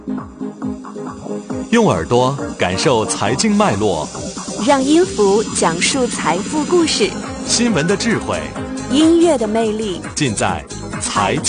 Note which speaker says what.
Speaker 1: 用耳朵感受财经脉络，
Speaker 2: 让音符讲述财富故事，
Speaker 1: 新闻的智慧，
Speaker 2: 音乐的魅力，
Speaker 1: 尽在财经